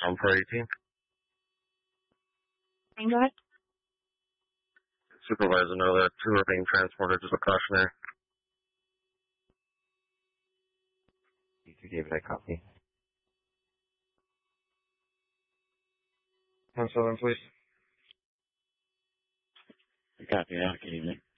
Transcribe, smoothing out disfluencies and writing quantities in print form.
I'm 418. Go ahead. Supervisor, know that two are being transported, just a cautionary. You gave it a copy. 1-7, please. Copy that. Good evening.